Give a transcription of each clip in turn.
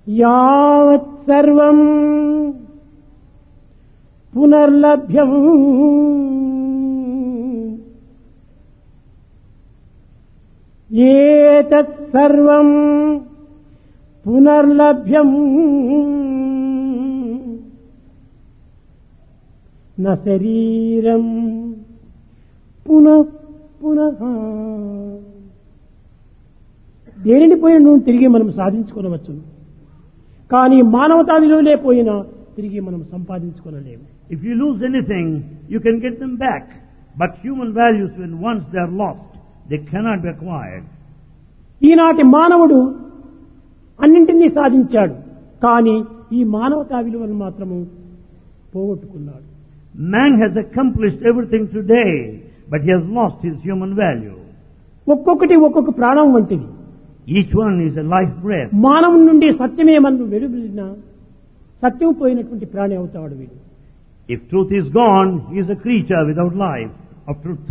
యావత్ సర్వం పునర్లభ్యం ఏతత్ సర్వం పునర్లభ్యం న శరీరం పునః పునః. దేనిని పోయిన నువ్వు తిరిగి మనం సాధించుకోవచ్చు, కానీ మానవతా విలువలే పోయినా తిరిగి మనం సంపాదించుకోలేము. If you lose anything, you can get them back. But human values, when once they are lost, they cannot be acquired. ఈనాటి మానవుడు అన్నింటినీ సాధించాడు, కానీ ఈ మానవతా విలువలు మాత్రము పోగొట్టుకున్నాడు. Man has accomplished everything today, but he has lost his human value. ఒక్కొక్కటి ఒక్కొక్క ప్రాణం వంటిది. Each one is a life breath. మానవుని నుండి సత్యమే మనం వెలువడినా సత్యం పోయినటువంటి ప్రాణి అవుతాడు వీడు. If truth is gone, he is a creature without life of truth.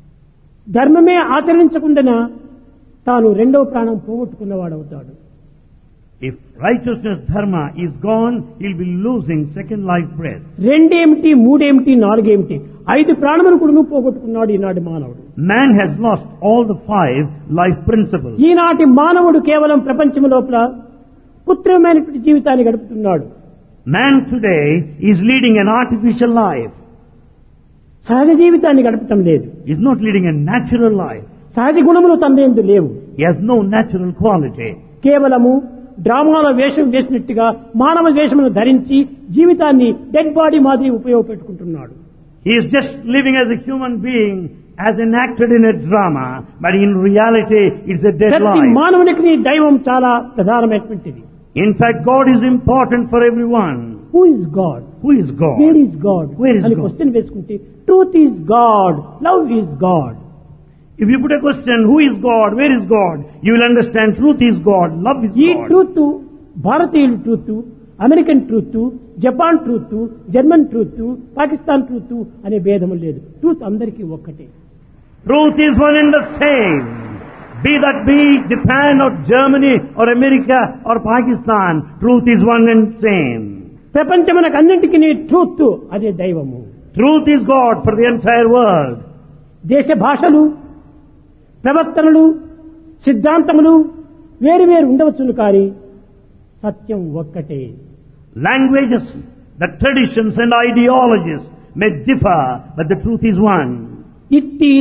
ధర్మమే ఆచరించకుండా తాను రెండవ ప్రాణం పోగొట్టుకున్నవాడు అవుతాడు. If righteousness, dharma, is gone, he will be losing second life breath. రెండేమిటి, మూడేమిటి, నాలుగేమిటి, 5 ప్రాణములను కూడా పోగొట్టుకున్నాడు ఈనాటి మానవుడు. Man has lost all the 5 life principles. ఈనాటి మానవుడు కేవలం ప్రపంచం లోపల కృత్రిమమైనటువంటి జీవితాన్ని గడుపుతున్నాడు. Man today is leading an artificial life. సహజ జీవితాన్ని గడపటం లేదు. He is not leading a natural life. సహజ గుణములు తనయందు లేవు. He has no natural quality. కేవలము డ్రామాల వేషం వేసినట్టుగా మానవ వేషమును ధరించి జీవితాన్ని డెడ్ బాడీ మాదిరి ఉపయోగపెట్టుకుంటున్నాడు. He is just living as a human being, as enacted in a drama, but in reality it's a dead ప్రతి life. మానవునికి దైవం చాలా ప్రధానమైనటువంటిది. In fact, God is important for everyone. Who is God? Who is God? Where is God Where is అని God? Question వేసుకుంటే truth is God, love is God. If you put a question, who is God, where is God, you will understand truth is God, love is ఈ God. Truth భారతీయుల truth, American truth, Japan truth, German truth, Pakistan truth అనే భేదము లేదు. Truth అందరికీ ఒక్కటే. Truth is one and the same. Be that be Japan or Germany or America or Pakistan, truth is one and same. ప్రపంచమునకు అన్నింటికి truth అదే దైవము. Truth is God for the entire world. దేశ భాషలు, ప్రవర్తనలు, సిద్ధాంతములు వేరు వేరు ఉండవచ్చును, కానీ సత్యం ఒక్కటే. Languages, the traditions and ideologies may differ, but the truth is one. ఇట్టి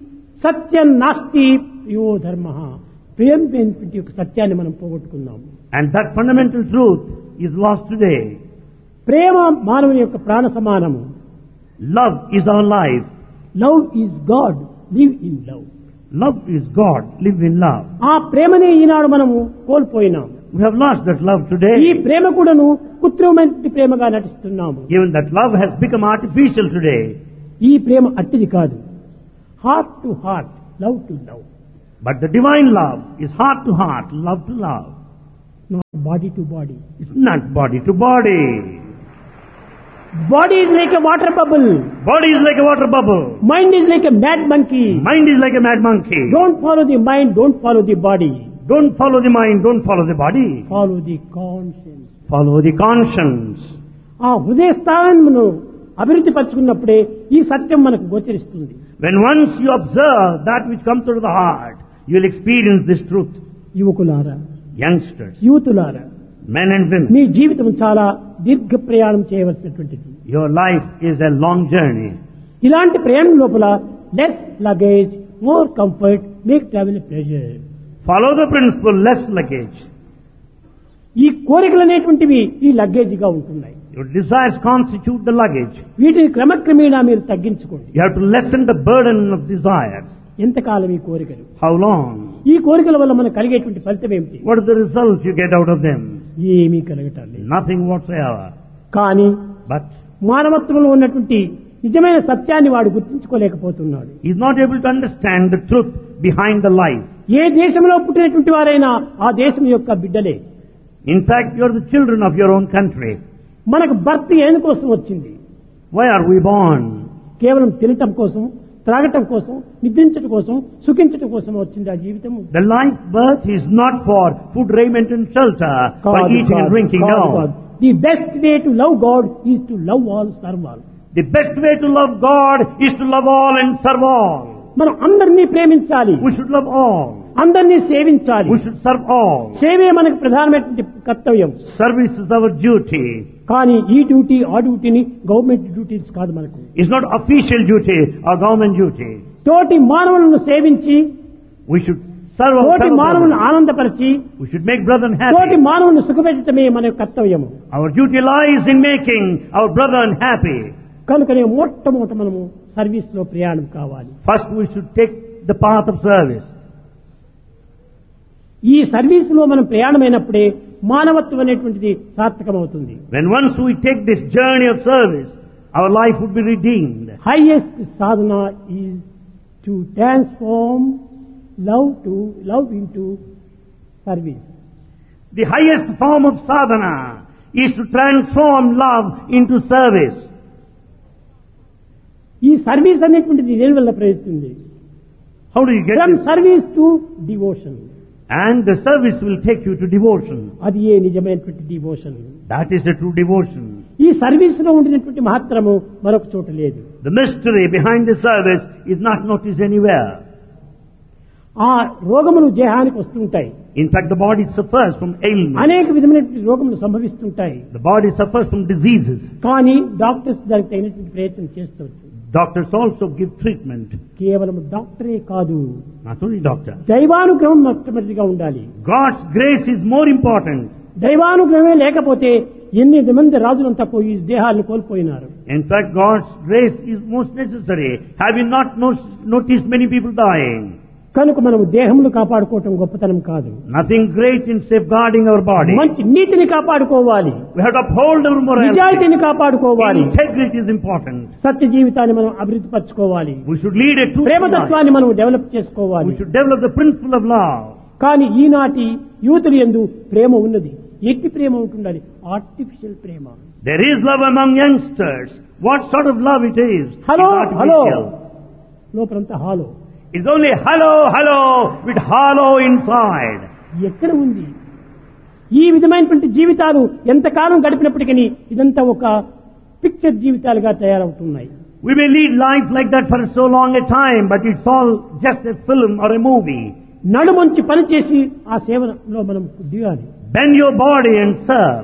సత్యం నాస్తి యో ధర్మ, ప్రేమ యొక్క సత్యాన్ని మనం పోగొట్టుకున్నాము. And that fundamental truth is lost today. ప్రేమ మానవుని యొక్క ప్రాణ సమానము. Love is our life. Love is God, live in love. Love is God, live in love. ఆ ప్రేమనే ఈనాడు మనము కోల్పోయినాం. We have lost that love today. ఈ ప్రేమ కూడాను కృత్రిమమైన ప్రేమగా నటిస్తున్నాము. Even that love has become artificial today. ఈ ప్రేమ అట్టిది కాదు. Heart to heart, love to love. But the divine love is heart to heart, love to love. Not body to body. It's not body to body. Body is like a water bubble. Body is like a water bubble. Mind is like a mad monkey. Mind is like a mad monkey. Don't follow the mind, don't follow the body. Don't follow the mind, don't follow the body. Follow the conscience. Follow the conscience. ఆ హృదయ స్థానమును అభివృద్ధి పరుచుకున్నప్పుడే ఈ సత్యం మనకు గోచరిస్తుంది. When once you observe that which comes out of the heart, you will experience this truth. యువకులారా, Youngsters, యూతులారా, men and women, మీ జీవితం చాలా దీర్ఘ ప్రయాణం చేయవలసినటువంటిది. your life is a long journey. ఇలాంటి ప్రయాణం లోపల less luggage, more comfort, make travel pleasure. Follow the principle, less luggage. ఈ కోరికలు అనేటువంటివి ఈ లగేజ్గా ఉంటున్నాయి. Your desires constitute the luggage. వీటిని క్రమక్రమేణా మీరు తగ్గించుకోండి. You have to lessen the burden of desires. ఎంతకాలం ఈ కోరికలు? How long? ఈ కోరికల వల్ల మనకు కలిగేటువంటి ఫలితం ఏమిటి? What is the result you get out of them? ఏమీ కలగటం లేదు. Nothing whatsoever. కానీ But మానవత్వంలో ఉన్నటువంటి నిజమైన సత్యాన్ని వాడు గుర్తించుకోలేకపోతున్నాడు. he is not able to understand the truth behind the life. ఏ దేశంలో పుట్టినటువంటి వారైనా ఆ దేశం యొక్క బిడ్డలే. In fact, you are the children of your own country. మనకు బర్త్ ఎందుకోసం వచ్చింది? Why are we born? కేవలం తినటం కోసం, త్రాగటం కోసం, నిద్రించడం కోసం, సుఖించడం కోసం వచ్చింది ఆ జీవితము. The life birth is not for food, raiment and shelter, for eating and drinking. No. The best way to love God is to love all, serve all. The best way to love God is to love all and serve all. మనం అందరినీ ప్రేమించాలి, We should love all. అందరినీ సేవించాలి. We should serve all. సేవే మనకు ప్రధానమైనటువంటి కర్తవ్యం. Service is our duty. కానీ ఈ డ్యూటీ ఆ డ్యూటీని గవర్నమెంట్ డ్యూటీస్ కాదు మనకు. It's not official duty or government duty. తోటి మానవులను సేవించి, We should serve our తోటి fellow మానవులను brothers. ఆనందపరిచి, We should make brethren తోటి happy. మానవులను సుఖపెట్టడమే మన కర్తవ్యము. Our duty lies in making our brethren happy. కనుకనే మొట్టమొదట మనము సర్వీస్ లో ప్రయాణం కావాలి. First we should take the path of service. ఈ సర్వీస్ లో మనం ప్రయాణమైనప్పుడే మానవత్వం అనేటువంటిది సార్థకమవుతుంది. When once we take this journey of service, our life would be redeemed. Highest Sadhana is to transform love into service. The highest form of sadhana is to transform love into service. ఈ service అనేటువంటిది దేని వల్ల ప్రయత్నిస్తుంది? How do you get from this? Service to devotion. And the service will take you to devotion. అది ఏ నిజమైనటువంటి devotion. That is a true devotion. ఈ service లో ఉండినటువంటి మహత్తరము మరొక చోట లేదు. The mystery behind the service is not noticed anywhere. ఆ రోగములు దేహానికి వస్తుంటాయి. In fact, the body suffers from ailments. అనేక విధమైనటువంటి రోగములు సంభవిస్తుంటాయి. The body suffers from diseases. కానీ డాక్టర్స్ దానికి తగినటువంటి ప్రయత్నం చేస్తారు. Doctors also give treatment. కేవలం డాక్టరే కాదు, Not only doctor. దైవానుగ్రహం మొట్టమొదటిగా ఉండాలి. God's grace is more important. దైవానుగ్రహమే లేకపోతే ఎన్ని మంది రాజులంతా పోయి దేహాలను కోల్పోయినారు. In fact, God's grace is most necessary. Have you not noticed many people dying? కనుక మనము దేహమును కాపాడుకోవటం గొప్పతనం కాదు. Nothing great in safeguarding our body. మంచి నీతిని కాపాడుకోవాలి, We have to uphold our morality. నిజాయితీని కాపాడుకోవాలి, Integrity is important. సత్య జీవితాన్ని మనం అభివృద్ధి పరచుకోవాలి, We should lead a truthful life. ప్రేమతత్వాన్ని మనం డెవలప్ చేసుకోవాలి. We should develop the principle of love. కానీ ఈనాటి యూతులు యందు ప్రేమ ఉన్నది. ఎట్టి ప్రేమ ఉంటుండాలి? Artificial Prema. There is love among youngsters. What sort of love it is? Hello It's hello, artificial. లోపలంతా hollow. It's only hello, hello with hollow inside. ఎక్కడ ఉంది ఈ విధమైనటువంటి జీవితాలు? ఎంతకాలం గడిపినప్పటికీ ఇదంతా ఒక పిక్చర్ జీవితాలుగా తయారవుతున్నాయి. We may lead life like that for so long a time, but it's all just a film or a movie. నడుమంచి పనిచేసి ఆ సేవలో మనం దిగాలి. Bend your body and serve.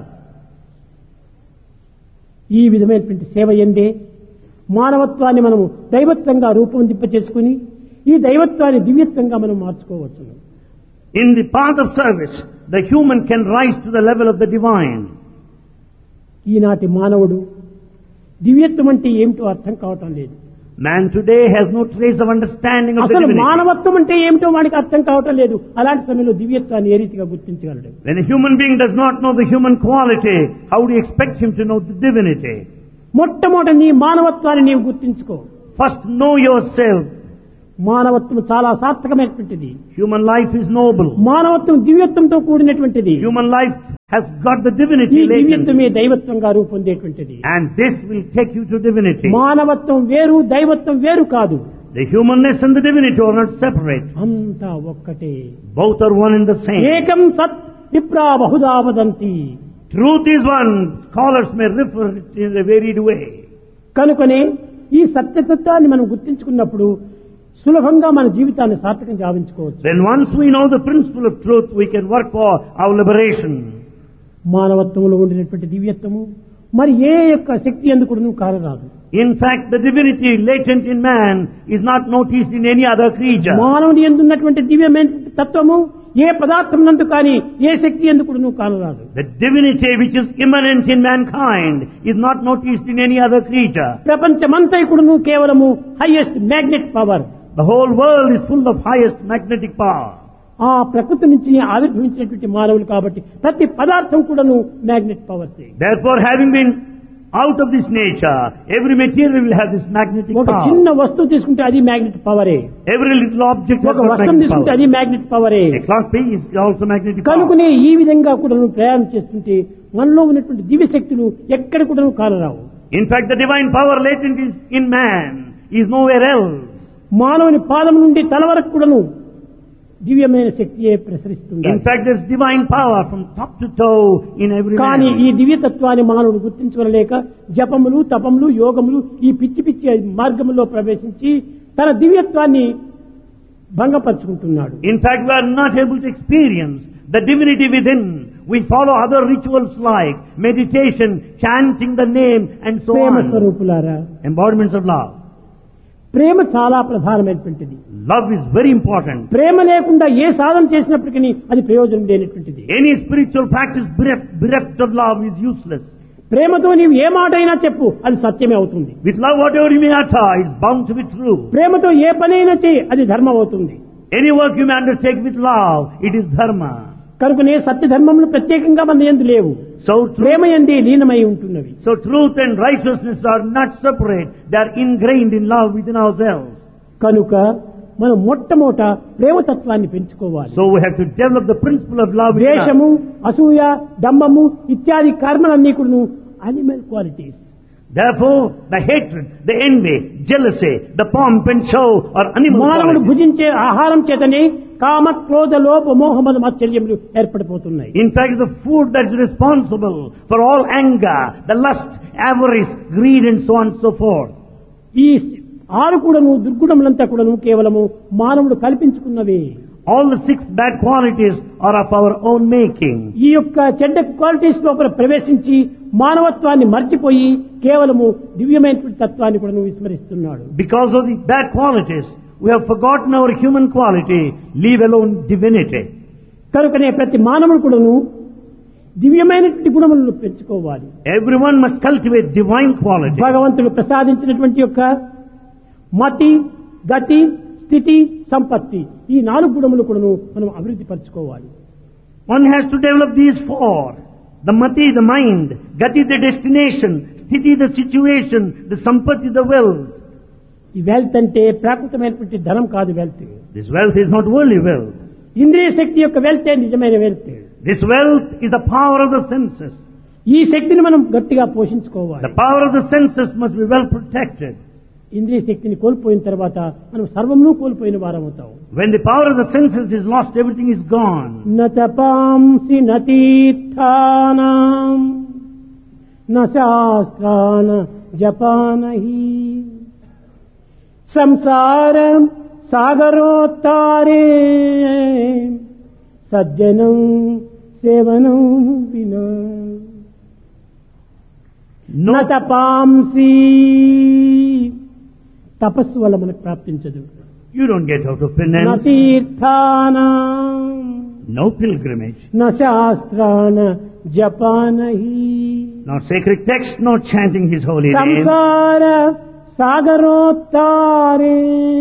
ఈ విధమైనటువంటి సేవ ఎందే మానవత్వాన్ని మనము దైవత్వంగా రూపొందింపచేసుకుని ఈ దైవత్వాన్ని దివ్యత్వంగా మనం మార్చుకోవచ్చు. In the path of service, the human can rise to the level of the divine. ఈనాటి మానవుడు దివ్యత్వం అంటే ఏమిటో అర్థం కావటం లేదు. Man today has no trace of understanding of the అసలు divinity. మానవత్వం అంటే ఏమిటో వాడికి అర్థం కావటం లేదు. అలాంటి సమయంలో దివ్యత్వాన్ని ఏ రీతిగా గుర్తించగలడు? When a human being does not know the human quality, how do you expect him to know the divinity? మొట్టమొదటి నీ మానవత్వాన్ని నీవు గుర్తించుకో. First know yourself. మానవత్వం చాలా సార్థకమైనటువంటిది. Human life is noble. మానవత్వం దివ్యత్వంతో కూడినటువంటిది. Human life has got the ఈ divinity latent. దివ్యత్వమే దైవత్వంగా రూపొందేటువంటిది. And this will take you to divinity. మానవత్వం వేరు, దైవత్వం వేరు కాదు. The humanness and the divinity are not separate. అంతా ఒక్కటే. Both are one and the same. ఏకం సత్ విప్రా Bahuda వదంతి. Truth is one. Scholars may refer it in a varied way. కనుకనే ఈ సత్యతత్వాన్ని మనం గుర్తించుకున్నప్పుడు సులభంగా మన జీవితాన్ని సార్థకం గావించుకోవచ్చు. Then once we know the principle of truth, we can work for our liberation. మానవత్వంలో ఉండినటువంటి దివ్యత్వము మరి ఏ యొక్క శక్తి ఎందుకు కానరాదు. In fact, the divinity latent in man is not noticed in any other creature. మానవుని ఎందున్నటువంటి దివ్యమైన తత్వము ఏ పదార్థం నందు కానీ ఏ శక్తి ఎందుకు కానరాదు. The divinity which is immanent in mankind is not noticed in any other creature. ప్రపంచమంతైకుడును కేవలము highest magnet power. The whole world is full of highest magnetic power. ఆ ప్రకృతి నుంచి ఆవిర్భవించినటువంటి మానవులు కాబట్టి ప్రతి పదార్థం కూడాను magnet powers. Therefore, having been out of this nature, every material will have this magnetic ఒక power. చిన్న వస్తువు తీసుకుంటే అది magnet పవరే. Every little object has ఒక got వస్త్రం magnetic తీసుకుంటే power. అది magnet పవరే. A clock piece is also magnetic power. కనుకనే ఈ విధంగా కూడా ప్రయాణం చేస్తుంటే మనలో ఉన్నటువంటి దివ్య శక్తులు ఎక్కడ కూడా కానరావు. In fact, the divine power latent in man is nowhere else. మానవుని పాదం నుండి తల వరకు కూడాను దివ్యమైన శక్తియే ప్రసరిస్తుంది. In fact, there's divine power from top to toe in every కానీ man. ఈ దివ్యతత్వాన్ని మానవుడు గుర్తించలేక జపములు తపములు యోగములు ఈ పిచ్చి పిచ్చి మార్గములో ప్రవేశించి తన దివ్యత్వాన్ని భంగపరుచుకుంటున్నాడు. In fact, we are not able to experience the divinity within. We follow other rituals like meditation, chanting the name and so Prema on. స్వరూపులారా, Embodiments of love. ప్రేమ చాలా ప్రధానమైనటువంటిది. Love is very important. ప్రేమ లేకుండా ఏ సాధన చేసినప్పటికీ అది ప్రయోజనం లేనటువంటిది. Any spiritual practice bereft of love is useless. ప్రేమతో నీవు ఏ మాట అయినా చెప్పు, అది సత్యమే అవుతుంది. With love, whatever you may utter is bound to be true. ప్రేమతో ఏ పనైనా చేయి, అది ధర్మం అవుతుంది. Any work you may undertake with love, it is dharma. కనుకనే సత్య ధర్మములు ప్రత్యేకంగా మన యందు లేవు, So ప్రేమ యందే లీనమై ఉంటున్నవి. So truth and righteousness are not separate. They are ingrained in love within ourselves. కనుక మనం మొట్టమొదట ప్రేమతత్వాన్ని పెంచుకోవాలి. So we have to develop the principle of love within us. ద్వేషము, అసూయ, డంబము ఇత్యాది కర్మలన్నీ కూడా animal qualities. Therefore, the hatred, the envy, jealousy, the pomp and show are animal మానవుడు qualities. భుజించే ఆహారం చేతనే కామ క్రోధ లోభ మోహమద మాత్సర్యములు ఏర్పడిపోతున్నాయి. In fact, the food that is responsible for all anger, the lust, avarice, greed and so on and so forth. ఈ ఆరు కూడాను దుర్గుణములంతా కూడాను కేవలము మానవుడు కల్పించుకున్నవే. All the 6 bad qualities are of our own making. ఈ యొక్క చెడ్డ క్వాలిటీస్ లోపల ప్రవేశించి మానవత్వాన్ని మర్చిపోయి కేవలము దివ్యమైనటువంటి తత్వాన్ని కూడా విస్మరిస్తున్నాడు. Because of the bad qualities, we have forgotten our human quality, leave alone divinity. కనుకనే ప్రతి మానవుడు కూడాను దివ్యమైనటువంటి గుణములను పెంచుకోవాలి. Everyone must cultivate divine quality. భగవంతుడు ప్రసాదించినటువంటి యొక్క మతి, గతి, స్థితి, సంపత్తి ఈ 4 గుణములు కూడాను మనం అభివృద్ధి పరచుకోవాలి. One has to develop these 4. The mati, the mind, gati, the destination, sthiti, the situation, the sampati, the wealth. ఈ వెల్త్ అంటే ప్రాకృతమైనటువంటి ధనం కాదు. Wealth, This wealth is not worldly wealth. ఇంద్రియ శక్తి యొక్క వెల్తే నిజమైన wealth. This wealth is the power of the senses. ఈ శక్తిని మనం గట్టిగా పోషించుకోవాలి. The power of the senses must be well protected. ఇంద్రియ శక్తిని కోల్పోయిన తర్వాత మనం సర్వమును కోల్పోయిన వారమవుతాం. When the power of the senses is lost, everything is gone. నతపాంసి నతీర్థానాం నశాస్త్రాన జపానహి సంసారం సాగరోత్తారే సజ్జనం సేవనం వినా No, నతపాంసి తపస్సు వల్ల మనకు ప్రాప్తించదు. you don't get out of penance. నతీర్థానాం No pilgrimage. నశాస్త్రాన జపానహి Not sacred text, not chanting his holy name. సంసార సాగరోత్తారే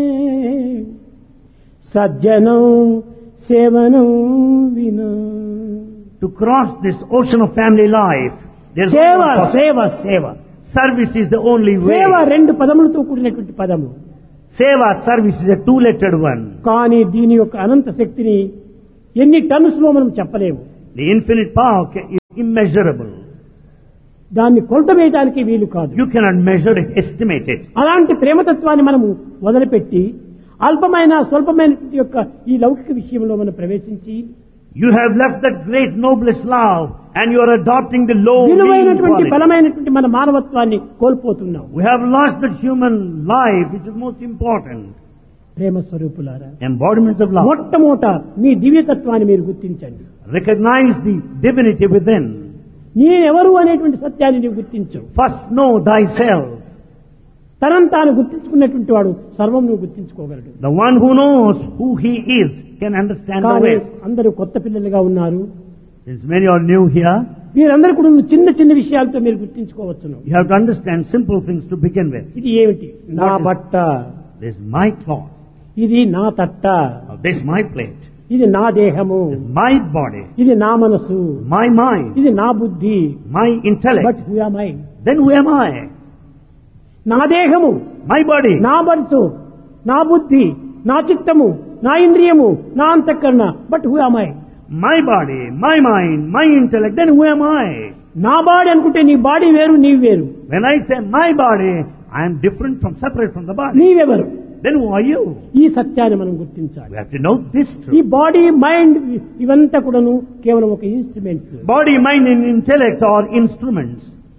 సజ్జనం సేవనం వినా. To cross this ocean of family life, there's సేవ no possibility. సేవ సేవ Service is the only way. సేవ 2 పదములతో కూడినటువంటి పదము. Seva, service is a 2-lettered one. కానీ దీని యొక్క అనంత శక్తిని ఎన్ని టన్స్ లో మనం చెప్పలేము. The infinite power is immeasurable. దాన్ని కొలత వేయడానికి వీలు కాదు. You cannot measure it, estimate it. అలాంటి ప్రేమతత్వాన్ని మనము వదిలిపెట్టి అల్పమైన స్వల్పమైన యొక్క ఈ లౌకిక విషయంలో మనం ప్రవేశించి You have left that great noblest love and you are adopting the low mean విలువైనటువంటి quality. ఫలమైనటువంటి మన మానవత్వాన్ని కోల్పోతున్నాం. We have lost that human life which is most important. ప్రేమ స్వరూపులారా, Embodiments of love. మొట్టమొదట మీ దివ్యతత్వాన్ని మీరు గుర్తించండి. Recognize the divinity within. నేనెవరు అనేటువంటి సత్యాన్ని నీవు గుర్తించు. First know thyself. తనను తాను గుర్తించుకున్నటువంటి వాడు సర్వం నువ్వు గుర్తించుకోగలడు. The one who knows who he is can understand the కానీ rest. అందరూ కొత్త పిల్లలుగా ఉన్నారు. Since many are new here, మీరందరూ కూడా చిన్న చిన్న విషయాలతో మీరు గుర్తించుకోవచ్చును. you have to understand simple things to begin with. ఇది ఏమిటి? నా What is- బట్ట, This is my cloth. ఇది నా తట్ట, This is my plate. ఇది నా దేహము, This is my body. ఇది నా మనసు, My mind. ఇది నా బుద్ధి. My intellect. But who am I? Then who am I? నా దేహము, My body. నా మనసు, నా బుద్ధి, నా చిత్తము, నా ఇంద్రియము, నా అంతఃకరణ. But who am I? My body, my mind, my intellect. Then who am I? నా బాడీ అనుకుంటే నీ బాడీ వేరు, నీవు వేరు. When I say my body, I am different from, separate from the body. నీవెవరు? then who are you? ఈ సత్యాన్ని మనం గుర్తించాలి. We have to know this ఈ truth. బాడీ మైండ్ ఇవంతా కూడాను కేవలం ఒక instruments. Body, mind and intellect are instruments.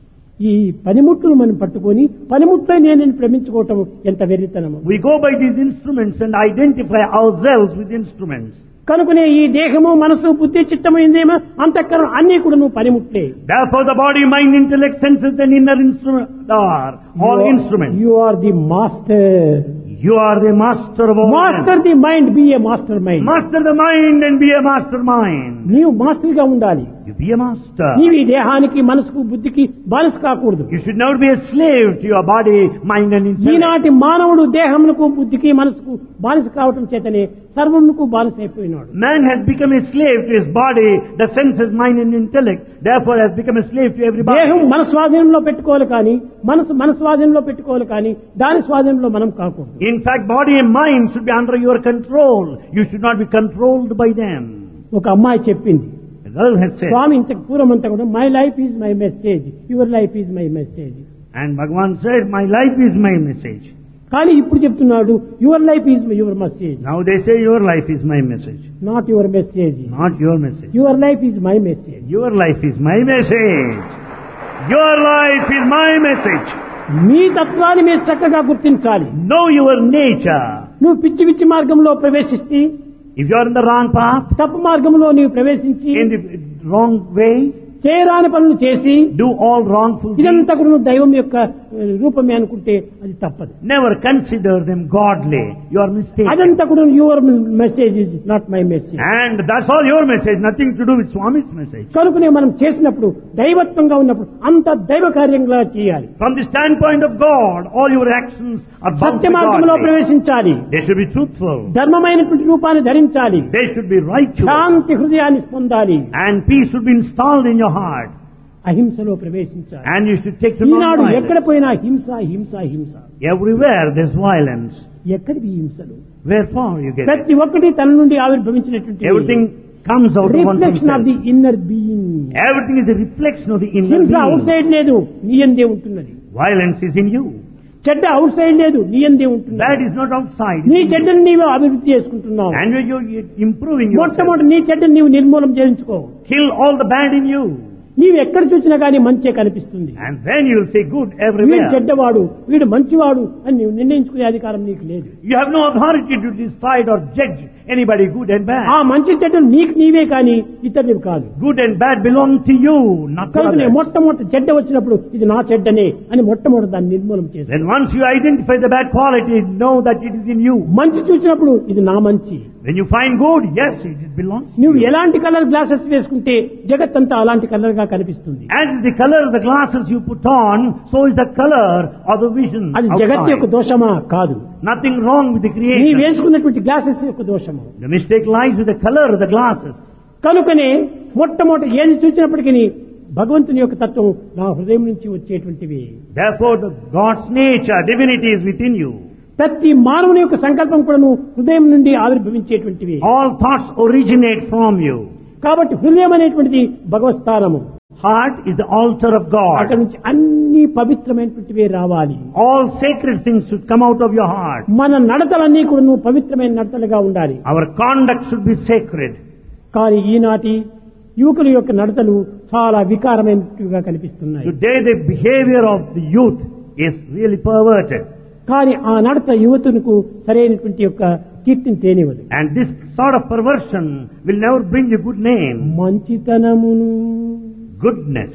ఈ పనిముట్లు మనం పట్టుకొని పనిముట్లే నేను ప్రేమించుకోవటం ఎంత వెర్రితనము. We go by these instruments and identify ourselves with instruments. కనుకనే ఈ దేహము మనసు బుద్ధి చిత్తము ఇంద్రియము అంతఃకరణం అన్ని కూడాను పనిముట్లే. Therefore the body, mind, intellect, senses and inner instruments are all instruments. You are the master. You are the master of all. Master the mind, be a master mind. Master the mind and be a mastermind. నీవు master గా ఉండాలి. You be a master. నీవు ఈ దేహానికి మనసుకు బుద్ధికి బానిస కాకూడదు. You should not be a slave to your body, mind and intellect. ఈనాటి మానవుడు దేహములకు బుద్ధికి మనసుకు బానిస కావటం చేతనే సర్వమునకు బానిస అయిపోయినాడు. Man has become a slave to his body, the senses, mind and intellect. Therefore has become a slave to everybody. దేహం మన స్వాధీనంలో పెట్టుకోవాలి కానీ మనసు మన స్వాధీనంలో పెట్టుకోవాలి కానీ దాని స్వాధీనంలో మనం కాకూడదు. In fact, body and mind should be under your control. You should not be controlled by them. ఒక అమ్మాయి చెప్పింది, A girl has said, స్వామి ఇంతకు పూర్వం అంతా కూడా my life is my message, your life is my message. and Bhagavan said, my life is my message. కానీ ఇప్పుడు చెప్తున్నాడు your life is your message, Now they say your life is my message. Not your message. Not your message. Your life is my message. Your life is my message. Your life is my message. మీ తత్వాన్ని మీరు చక్కగా గుర్తించాలి. Know your nature. నువ్వు పిచ్చి పిచ్చి మార్గంలో ప్రవేశిస్తే If you are in the wrong path, తప్పు మార్గంలో నీవు ప్రవేశించి in the wrong way, చేయరాని పనులు చేసి do all wrongful deeds, ఇదంతా కూడా నువ్వు దైవం యొక్క రూపమే అనుకుంటే అది తప్పదు. never consider them godly. You are mistaken. అదంతా కూడా your message is not my message. And that's all your message, nothing to do with Swami's message. కనుకనే మనం చేసినప్పుడు దైవత్వంగా ఉన్నప్పుడు అంత దైవ కార్యంగా చేయాలి. From the standpoint of God, all your actions are bound to Satya be మార్గంలో godly. ప్రవేశించాలి. They should be truthful. ధర్మమైనటువంటి రూపాన్ని ధరించాలి. They should be righteous. శాంతి హృదయాన్ని పొందాలి. And peace should be installed in your heart. అహింసలో ప్రవేశించాలి. And you should take to ఈనాడు ఎక్కడ non-violence. పోయినా హింస హింస హింస. Everywhere there's violence. ఎక్కడికి హింసలు? Wherefore you get it? ప్రతి ఒక్కటి తన నుండి ఆవిర్భవించినటువంటి Everything comes out of one's reflection of the self. Inner being. Everything is a reflection of the inner హింస అవుట్ being. సైడ్ లేదు, నీ యందే ఉంటున్నది. Violence is in you. చెడ్డ అవుట్ సైడ్ లేదు, నీ యందే ఉంటున్నది. That is not outside. నీ చెడ్డని నీవు అభివృద్ధి చేసుకుంటున్నావు. And you're improving yourself. మొట్టమొదటి నీ చెడ్డని నీవు నిర్మూలన చేయించుకో. Kill all the bad in you. నీవు ఎక్కడ చూసినా కానీ మంచే కనిపిస్తుంది. And then you'll say good వీడు everywhere. చెడ్డవాడు వీడు మంచివాడు అని నీవు నిర్ణయించుకునే అధికారం నీకు లేదు. You have no authority to decide or judge anybody good and bad. ఆ మంచి చెడ్డలు నీకు నీవే కానీ ఇతరులు కాదు. Good and bad belong to you, not to కనుకనే others. మొట్టమొదటి చెడ్డ వచ్చినప్పుడు ఇది నా చెడ్డనే అని మొట్టమొదటి దాన్ని నిర్మూలన చేసి Then once you identify the bad quality, know that it is in you. మంచి చూసినప్పుడు ఇది నా మంచి. When you find good, yes, it belongs to నువ్వు you. ఎలాంటి కలర్ గ్లాసెస్ వేసుకుంటే జగత్తంతా అలాంటి కలర్ గా కనిపిస్తుంది. As the color of the glasses you put on, so is the color of the vision అది జగత్ యొక్క outside. దోషమా? కాదు. Nothing wrong with the నీ creation. వేసుకున్నటువంటి గ్లాసెస్ యొక్క దోషము. The mistake lies with the color of the glasses. కనుకనే మొట్టమొదటి ఏది చూసినప్పటికీ భగవంతుని యొక్క తత్వం నా హృదయం నుంచి వచ్చేటువంటివి. Therefore, the God's nature, divinity is within you. ప్రతి మానవుని యొక్క సంకల్పం కూడా హృదయం నుండి ఆవిర్భవించేటువంటివి. All thoughts originate from you. కాబట్టి హృదయం అనేటువంటిది భగవత్ స్థానము. Heart is the altar of అక్కడ God. నుంచి అన్ని పవిత్రమైనటువంటివే రావాలి. All sacred things should come out of your heart. మన నడతలన్నీ కూడా పవిత్రమైన నడతలుగా ఉండాలి. Our conduct should be sacred. కానీ ఈనాటి యువకుల యొక్క నడతలు చాలా వికారమైనట్టుగా కనిపిస్తున్నాయి. Today the behavior of the youth is really perverted. కానీ ఆ నడత యువతులకు సరైనటువంటి యొక్క కీర్తిని తేనివ్వదు. And this sort of perversion will never bring you good name. మంచితనమును Goodness.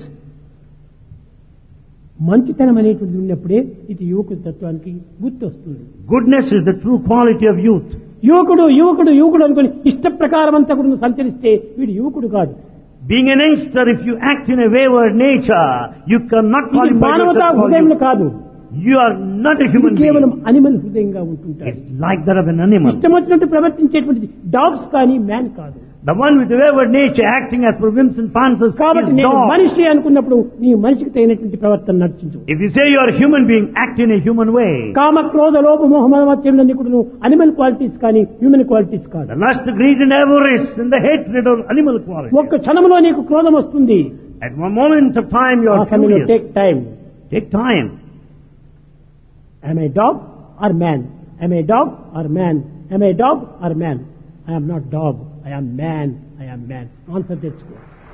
మంచితనం అనేటువంటి ఉన్నప్పుడే ఇది యువకుల తత్వానికి గుర్తు వస్తుంది. Goodness is the true quality of youth. యువకుడు యువకుడు యువకుడు అనుకుని ఇష్ట ప్రకారం అంతా కూడా సంచరిస్తే వీడు యువకుడు కాదు. Being an youngster, if you act in a wayward nature, you cannot ఇది qualify మానవతా yourself for హృదయం youth. కాదు. You are not a ఇది human కేవలం being. అనిమల్ హృదయంగా ఉంటుంటారు. It's like that of an animal. ఇష్టం వచ్చినట్టు ప్రవర్తించేటువంటిది డాగ్స్ కానీ మ్యాన్ కాదు. The one with the wayward nature acting as per whims and fancies కాబట్టి is నేను dog. మనిషి అనుకున్నప్పుడు నీ మనిషికి తగినటువంటి ప్రవర్తన నడిచించు. If you say you are a human being, act in a human way. కామ క్రోధ లోభ మోహ మదమత్సర్యాలన్నీ కూడా అనిమల్ క్వాలిటీస్ కానీ హ్యూమన్ క్వాలిటీస్ కాదు. The lust, greed and avarice and the hatred are animal qualities. ఒక్క క్షణంలో నీకు క్రోధం వస్తుంది. At one moment of time you ఆ are సమయంలో furious. Take time. Take time. Am I dog or man? Am I dog or man? Am I dog or man? I am not dog. I am man. I am man. Answer తెచ్చుకో.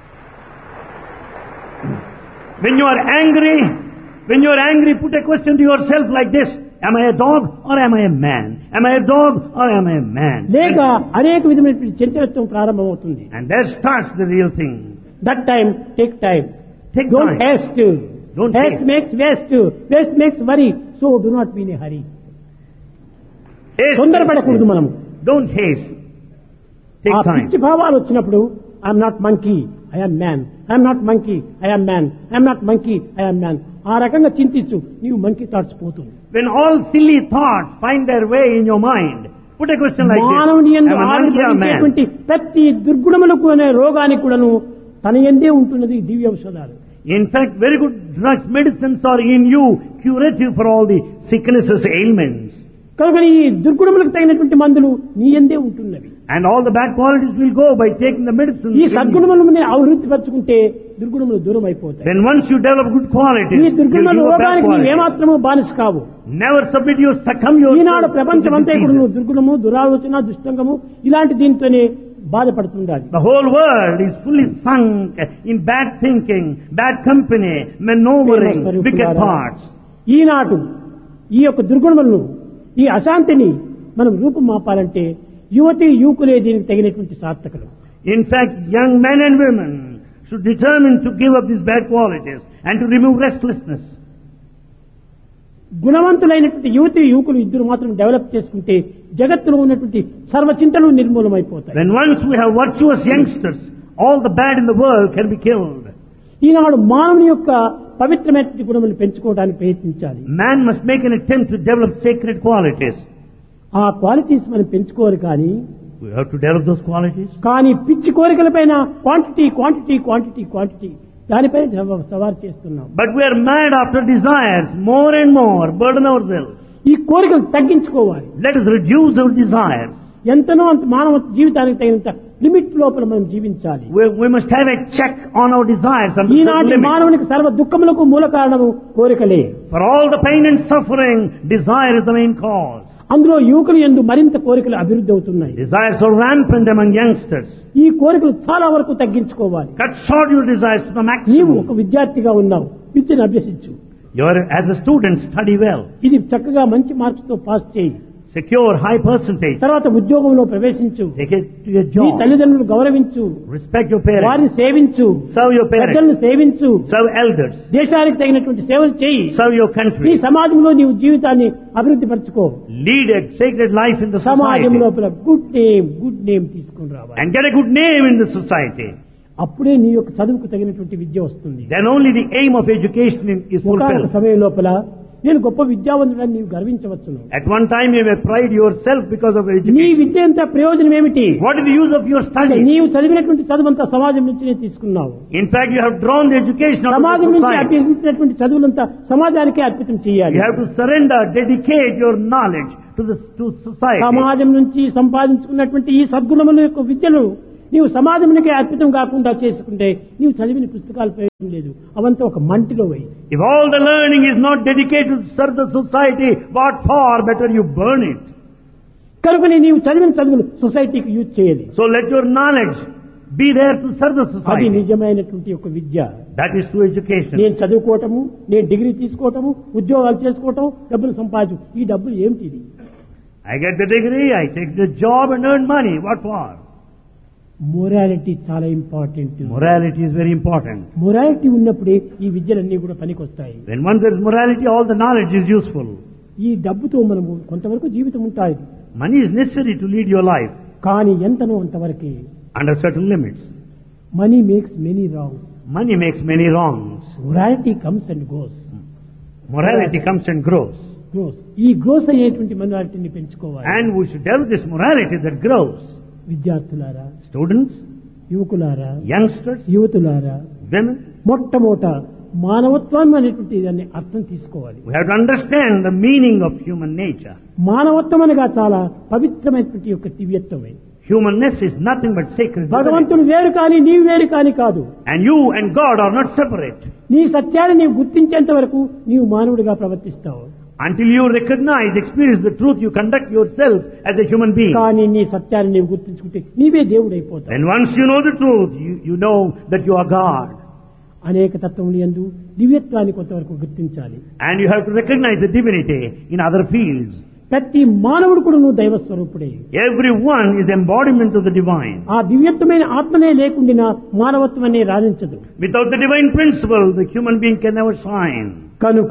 When you are angry, put a question to yourself like this. Am I a dog or am I a man? Am I a dog or am I a man? లేక అనేక విధమైనటువంటి చంచలత్వం ప్రారంభమవుతుంది. And there starts the real thing. That time, take time. Don't time. haste. Don't haste makes waste. Waste makes worry. So do not be in a hurry. Haste. తొందరపడకూడదు మనము. Don't haste. ఆ Take time. పిచ్చి భావాలు వచ్చినప్పుడు I'm not monkey, I'm man. I'm not monkey, I'm man. I'm not monkey, I'm man. ఆ రకంగా చింతించు, నీవు monkey thoughts పోతుంది. When all silly thoughts find their way in your mind, put a question like this. మానవుని యందు Am I a monkey or man? ఆవిర్భవించేటువంటి ప్రతి దుర్గుణములకు అనే రోగానికి కూడాను తన యందే ఉంటున్నది దివ్య ఔషధాలు. In fact, very good drugs, medicines are in you, curative for all the sicknesses, ailments. కనుక ఈ దుర్గుణములకు తగినటువంటి మందులు నీ యందే ఉంటున్నవి. And all the bad qualities will go by taking the medicine. ఈ సద్గుణములను అభివృద్ధి పరచుకుంటే దుర్గుణములు దూరం అయిపోతాయి. Then once you develop good qualities, ఈ you దుర్గుణముల give up bad రోగానికి qualities. ఏమాత్రము బానిస కావు. Never submit you, succumb yourself Eenadu to ప్రపంచం the అంతా కూడా diseases. దుర్గుణము, దురాలోచన, దుష్టంగము ఇలాంటి దీంతోనే బాధపడుతుండాలి. The whole world is fully sunk in bad thinking, bad company, maneuvering, wicked thoughts. ఈనాడు ఈ యొక్క దుర్గుణములను, ఈ అశాంతిని మనం రూపుమాపాలంటే యువతి యువకులే దీనికి తగినటువంటి సార్థకులు. In fact, young men and women should determine to give up these bad qualities and to remove restlessness. గుణవంతులైనటువంటి యువతి యువకులు ఇద్దరు మాత్రం డెవలప్ చేసుకుంటే జగత్తులో ఉన్నటువంటి సర్వచింతలు నిర్మూలమైపోతాయి. When once we have virtuous youngsters, all the bad in the world can be killed. ఈనాడు మానవుని యొక్క పవిత్రమైనటువంటి గుణములు పెంచుకోవడానికి ప్రయత్నించాలి. Man must make an attempt to develop sacred qualities. ఆ క్వాలిటీస్ మనం పెంచుకోవాలి కానీ We have to develop those qualities. కానీ పిచ్చి కోరికల పైన క్వాంటిటీ క్వాంటిటీ క్వాంటిటీ క్వాంటిటీ దానిపై సవారు చేస్తున్నాం. But we are mad after desires, more and more, burden ourselves. ఈ కోరికలు తగ్గించుకోవాలి. Let us reduce our desires. ఎంతనో అంత మానవ జీవితానికి తగినంత లిమిట్ లోపల మనం జీవించాలి. We must have a check on our desires and ఈనాటి మానవునికి సర్వ దుఃఖములకు మూల కారణము కోరికలే. For all the pain and suffering, desire is the main cause. అందులో యువకులు యందు మరింత కోరికలు అభివృద్ధి అవుతున్నాయి. Desires are rampant among youngsters. ఈ కోరికలు చాలా వరకు తగ్గించుకోవాలి. Cut short your desires to the నీవు maximum. ఒక విద్యార్థిగా ఉన్నావు, విద్యను అభ్యసించు. As a student, study well. ఇది చక్కగా మంచి మార్క్స్ తో పాస్ చేయి. Secure high percentage. తర్వాత ఉద్యోగంలో ప్రవేశించు. Take it to your నీ job. తల్లిదండ్రులు గౌరవించు. Respect your వారిని parents. సేవించు. Serve your పెద్దలను parents. సేవించు. Serve elders. దేశానికి తగినటువంటి సేవలు చేయి. Serve your నీ country. సమాజంలో నీవు జీవితాన్ని అభివృద్ధి పరచుకో. Lead a sacred life in the సమాజం society. లోపల గుడ్ నేమ్ తీసుకుని రావాలి. And get a good name in the society. అప్పుడే నీ యొక్క చదువుకు తగినటువంటి విద్య వస్తుంది. Then only the aim of education is ఒకనొక fulfilled. సమయం లోపల నేను గొప్ప విద్యావంతుడని నీవు గర్వించవచ్చును. At one time you may pride yourself because of నీ education. విద్య అంత ప్రయోజనం ఏమిటి? What is the use of your study? నీవు చదివినటువంటి చదువంతా సమాజం నుంచి తీసుకున్నావు. In fact, you have drawn the education of సమాజం the నుంచి society. అభ్యసించినటువంటి చదువులంతా సమాజానికే అర్పితం చేయాలి. You have to surrender, dedicate your knowledge to society. సమాజం నుంచి సంపాదించుకున్నటువంటి ఈ సద్గుణముల యొక్క విద్యను నీవు సమాజానికే అర్పితం కాకుండా చేసుకుంటే నీవు చదివిన పుస్తకాలు ప్రయోజనం లేదు. అవంతా ఒక మంటిలో పోయి. If all the learning is not dedicated to serve the society, what for? Better you burn it. కనుకనే నీవు చదివిన చదువులు సొసైటీకి యూజ్ చేయాలి. So let your knowledge be there to serve the అది society. నిజమైనటువంటి ఒక విద్య. That is true education. నేను చదువుకోవటము, నేను డిగ్రీ తీసుకోవటము, ఉద్యోగాలు చేసుకోవటం, డబ్బులు సంపాదించు. ఈ డబ్బులు ఏమిటి? I get the degree, I take the job and earn money. What for? Morality చాలా important. Morality is very important. Morality ఉన్నప్పుడే ఈ విద్యలన్నీ కూడా పనికొస్తాయి. When once there is morality, all the knowledge is useful. ఈ డబ్బుతో మనము కొంతవరకు జీవితం ఉంటాయి. Money is necessary to lead your life కానీ ఎంతనో అంతవరకే. under certain limits. Money makes many wrongs. Money makes many wrongs. Morality comes and goes. Morality comes and grows. ఈ గ్రోస్ అయ్యేటువంటి మొరాలిటీని పెంచుకోవాలి. And we should develop this morality that grows. విద్యార్థులారా, Students, యువకులారా, youngsters, యువతులారా, women, మొట్టమొదట మానవత్వం అనేటువంటి దాన్ని అర్థం తీసుకోవాలి. we have to understand the meaning of human nature. మానవత్వం అనగా చాలా పవిత్రమైనటువంటి యొక్క దివ్యత్వమే. Humanness is nothing but sacred. భగవంతుడు వేరు కానీ నీవు వేరు కానీ కాదు. And you and God are not separate. నీ సత్యాన్ని నీవు గుర్తించేంత వరకు నీవు మానవుడిగా ప్రవర్తిస్తావు. Until you recognize, experience the truth, you conduct yourself as a human being. కానీ నీ సత్యాన్ని నీవు గుర్తించుకుంటే నీవే దేవుడైపోతావు. And once you know the truth, you know that you are God. అనేక తత్వములు యందు దివ్యత్వాన్ని కొంతవరకు గుర్తించాలి. And you have to recognize the divinity in other fields. ప్రతి మానవుడు కూడా నువ్వు దైవ స్వరూపుడే. Everyone is embodiment of the divine. ఆ దివ్యత్వమైన ఆత్మనే లేకుండా మానవత్వం అనే రాణించదు. Without the divine principle, the human being can never shine. కనుక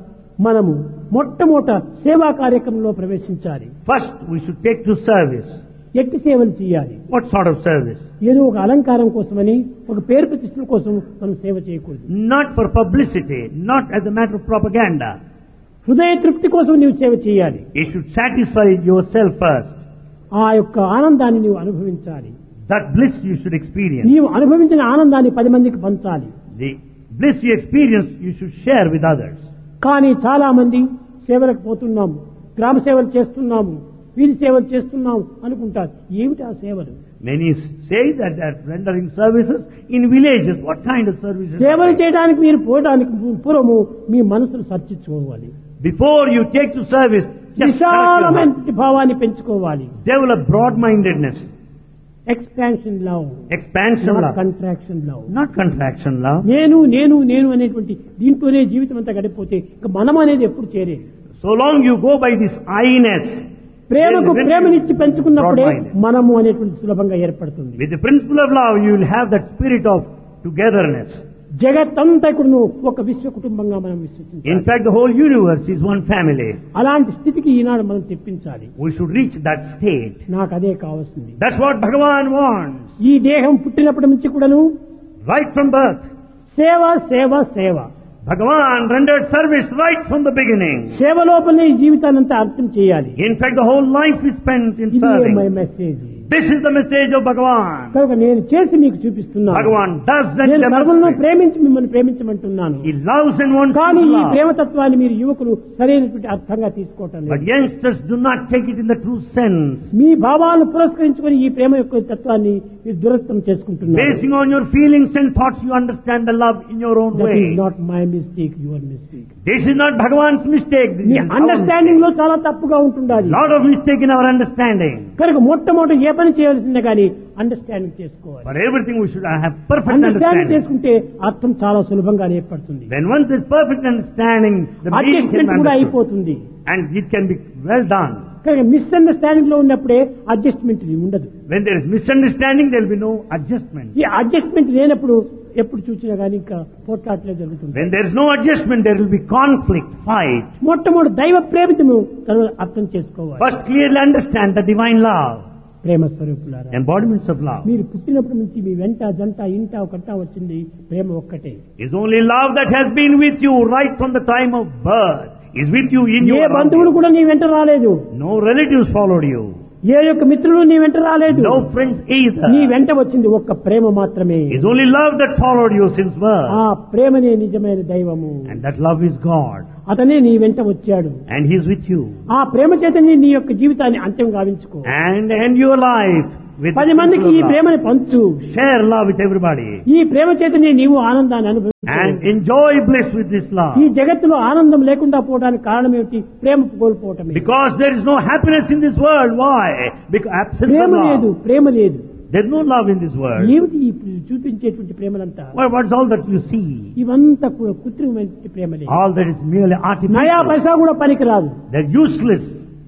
మనము మొట్టమొదట సేవా కార్యక్రమంలో ప్రవేశించాలి. First, we should take to service. ఎట్టి సేవలు చేయాలి. What sort of service? ఏదో ఒక అలంకారం కోసమని, ఒక పేరు ప్రతిష్టల కోసం మనం సేవ చేయకూడదు. Not for publicity, not as a matter of propaganda. హృదయ తృప్తి కోసం నీవు సేవ చేయాలి. You should satisfy yourself first. ఆ యొక్క ఆనందాన్ని నీవు అనుభవించాలి. That bliss you should experience. నీవు అనుభవించిన ఆనందాన్ని 10 మందికి పంచాలి. The bliss you experience, you should share with others. కానీ చాలా మంది సేవలకు పోతున్నాము, గ్రామ సేవలు చేస్తున్నాము, వీధి సేవలు చేస్తున్నాము అనుకుంటారు. ఏమిటి ఆ సేవలు? Many say that they are rendering services in villages. What kind of services? సేవలు చేయడానికి మీరు పోవడానికి పూర్వము మీ మనసును సర్చించుకోవాలి. Before you take to service, just విశాలమైన భావాన్ని పెంచుకోవాలి. develop broad-mindedness. Expansion love, Expansion love. Contraction love. Not contraction love. నేను నేను నేను అనేటువంటి దీంట్లోనే జీవితం అంతా గడిపోతే ఇక మనం అనేది ఎప్పుడు చేరే. So long you go by this I-ness. ప్రేమకు ప్రేమనిచ్చి పెంచుకున్నప్పుడే మనము అనేటువంటి సులభంగా ఏర్పడుతుంది. With the principle of love, you will have that spirit of togetherness. జగత్తంతా కూడా ఒక విశ్వ కుటుంబంగా మనం విశ్వసించాలి. In fact, the whole universe is one family. అలాంటి స్థితికి ఈనాడు మనం తెప్పించాలి. We should reach that state. నాకు అదే కావాల్సింది. That's what Bhagavan wants. ఈ దేహం పుట్టినప్పటి నుంచి కూడాను Right from birth, సేవ సేవ సేవ. Bhagavan rendered service right from the beginning. సేవ లోపలనే ఈ జీవితాన్ని అంతా అర్థం చేయాలి. In fact, the whole life is spent in ఇది my serving. Message. This is the message of Bhagavan. కనుక నేను చేసి మీకు చూపిస్తున్నాను. Bhagavan does that నేను సర్వులను demonstrate. ప్రేమించి మిమ్మల్ని ప్రేమించమంటున్నాను. He loves and wants కానీ to ఈ love. ప్రేమతత్వాన్ని మీరు యువకులు సరైనటువంటి అర్థంగా తీసుకోవటం But లేదు. youngsters do not take it in the true sense. మీ భావాలను పురస్కరించుకొని ఈ ప్రేమ యొక్క తత్వాన్ని మీరు దురర్థం చేసుకుంటున్నారు. Basing on your feelings and thoughts, you understand the love in your own That way. is not my mistake, your mistake. This is not Bhagavan's mistake. This me is our understanding లో mistake. చాలా తప్పుగా ఉంటుండాలి. Lot of mistake in our understanding. కనుక మొట్టమొదటి ఏ పని చేయవలసిందే కానీ understanding చేసుకోవాలి. For everything we should have perfect understanding understanding. చేసుకుంటే అర్థం చాలా సులభంగా ఏర్పడుతుంది. When once there is perfect understanding, the meaning can adjustment be కూడా understood. అయిపోతుంది. And it can be well done. కనుక మిస్అండర్స్టాండింగ్ లో ఉన్నప్పుడే అడ్జస్ట్మెంట్ ఉండదు. When there is misunderstanding, there will be no adjustment. ఈ అడ్జస్ట్మెంట్ లేనప్పుడు ఎప్పుడు చూసినా కానీ ఇంకా పోట్లాట్లే జరుగుతుంది. When there is no adjustment, there will be conflict, fight. మొట్టమొదటి దైవ ప్రేమితము అర్థం చేసుకోవాలి. First, clearly understand the divine love, ప్రేమ స్వరూపులారా, embodiments of love. మీరు పుట్టినప్పటి నుంచి మీ వెంట జంట ఇంట ఒకట వచ్చింది ప్రేమ ఒక్కటే. It's only love that has been with you right from the time of birth. Is with you in A your బంధువులు కూడా నీ వెంట రాలేదు. No relatives followed you. ఏ యొక్క మిత్రులు నీ వెంట రాలేదు. No friends either. నీ వెంట వచ్చింది ఒక్క ప్రేమ మాత్రమే. It's only love that followed you since birth. ఆ ప్రేమనే నిజమైన దైవము. And that love is God. అతనే నీ వెంట వచ్చాడు. And He is with you. ఆ ప్రేమ చేతనే నీ యొక్క జీవితాన్ని అంత్యం గావించుకో. And end your life with 10 మందికి ఈ love. ప్రేమని పంచు. Share love with everybody. ఈ ప్రేమ చేతనే నీవు ఆనందాన్ని అనుభవించు. And enjoy bliss with this love. ఈ జగత్తులో ఆనందం లేకుండా పోవడానికి కారణం ఏమిటి? ప్రేమ కోల్పోవటమే. Because there is no happiness in this world. Why? Because absence Prema of లేదు, love. ప్రేమ లేదు. There is no love in this world. ఏమిటి ఈ చూపించేటువంటి ప్రేమలంతా? What's all that you see? ఇవంతా కృత్రిమమైన ప్రేమలే. All that is merely నయా artificial. పైసా కూడా పనికిరాదు. They're useless.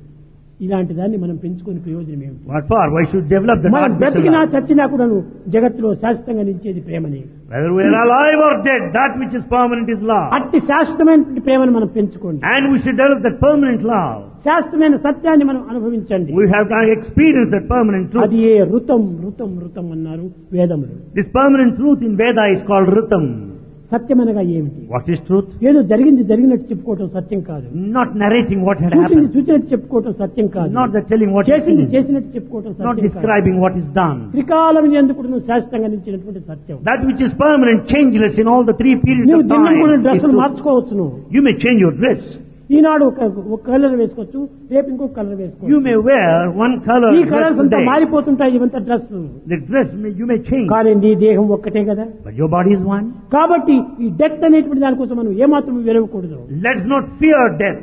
ఇలాంటి దాన్ని మనం పెంచుకునే ప్రయోజనం ఏమిటి? What for? Why should develop the మనం artificial బ్రతికినా love? చచ్చినా కూడా జగత్తులో శాశ్వతంగా నిలిచేది ప్రేమని. Whether we are alive or dead, that which is permanent is love. అట్టి శాశ్వతమైన ప్రేమను మనం పెంచుకోండి. And we should develop that permanent love. శాశ్వతమైన సత్యాన్ని మనం అనుభవించండి. We have to experience that permanent truth. అది ఏ ఋతం ఋతం ఋతం అన్నారు వేదములు. This permanent truth in Veda is called Ritam. సత్యం అనగా ఏమిటి? What is truth? ఏదో జరిగింది జరిగినట్టు చెప్పుకోవటం సత్యం కాదు. Not narrating what had చూసింది happened. చూసినట్టు చెప్పుకోవటం సత్యం కాదు. Not that telling what is చేసింది seen. చేసినట్టు చెప్పుకోవటం Not సత్యం కాదు. describing what is done. త్రికాలం ఎందుకు నువ్వు శాశ్వతంగా నిలిచినటువంటి సత్యం. That which is permanent, changeless in all the 3 periods నువ్వు of దినం time. కూడా is డ్రెస్సులు truth. మార్చుకోవచ్చును. You may change your dress. ఈనాడు ఒక కలర్ వేసుకోవచ్చు, రేపు ఇంకొక కలర్ వేసుకోవచ్చు. You may wear one color ఈ dress కలర్స్ అంతా today. మారిపోతుంటాయి. ఇవంతా dress. The dress you may change. కానీ నీ దేహం ఒక్కటే కదా. But your body is one. కాబట్టి ఈ డెత్ అనేటువంటి దానికోసం మనం ఏమాత్రం వెలవకూడదు. Let's not fear death.